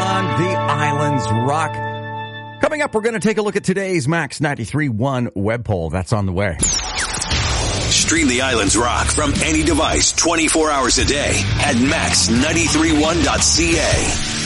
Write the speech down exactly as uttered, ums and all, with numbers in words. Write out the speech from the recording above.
one, The Islands Rock. Coming up, we're going to take a look at today's Max ninety-three point one web poll. That's on the way. Stream The Islands Rock from any device twenty-four hours a day at max nine three one dot c a.